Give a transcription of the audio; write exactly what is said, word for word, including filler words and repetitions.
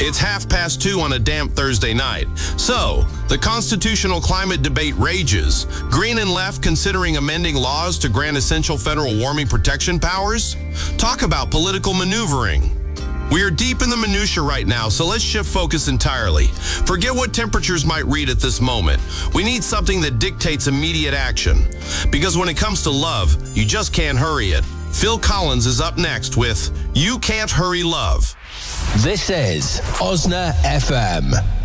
It's half past two on a damp Thursday night. So, the constitutional climate debate rages. Green and left considering amending laws to grant essential federal warming protection powers? Talk about political maneuvering. We are deep in the minutia right now, so let's shift focus entirely. Forget what temperatures might read at this moment. We need something that dictates immediate action. Because when it comes to love, you just can't hurry it. Phil Collins is up next with You Can't Hurry Love. This is Osna F M.